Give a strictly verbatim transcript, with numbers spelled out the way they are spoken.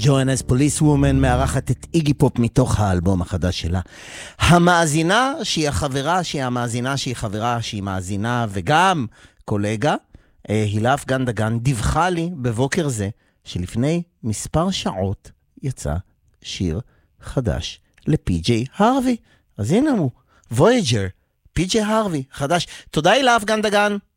ג'ואנס פוליס וומן מארחת את איגי פופ מתוך האלבום החדש שלה. המאזינה שהיא החברה, שהיא המאזינה שהיא חברה, שהיא מאזינה וגם קולגה, הילה אפגן דגן דיווחה לי בבוקר זה שלפני מספר שעות יצא שיר חדש לפי ג'יי הרווי. אז הנה הוא, Voyager, פי ג'יי הרווי, חדש. תודה הילה אפגן דגן.